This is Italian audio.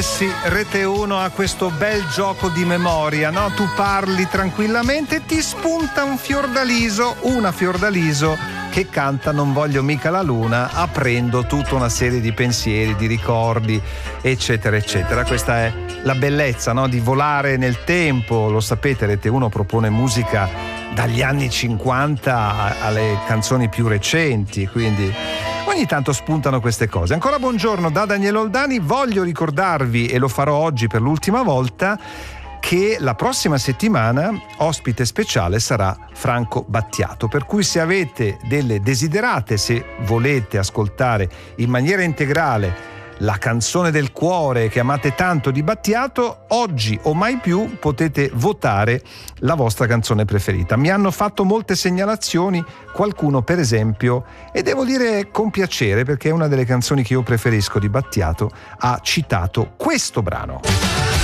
sì, Rete 1 ha questo bel gioco di memoria, no? Tu parli tranquillamente e ti spunta un fiordaliso, una fiordaliso che canta Non voglio mica la luna, aprendo tutta una serie di pensieri, di ricordi, eccetera, eccetera. Questa è la bellezza, no? Di volare nel tempo. Lo sapete, Rete 1 propone musica dagli anni 50 alle canzoni più recenti, quindi ogni tanto spuntano queste cose. Ancora buongiorno da Daniele Oldani. Voglio ricordarvi, e lo farò oggi per l'ultima volta, che la prossima settimana ospite speciale sarà Franco Battiato, per cui se avete delle desiderate, se volete ascoltare in maniera integrale la canzone del cuore che amate tanto di Battiato, oggi o mai più potete votare la vostra canzone preferita. Mi hanno fatto molte segnalazioni, qualcuno per esempio, e devo dire con piacere, perché è una delle canzoni che io preferisco di Battiato, ha citato questo brano.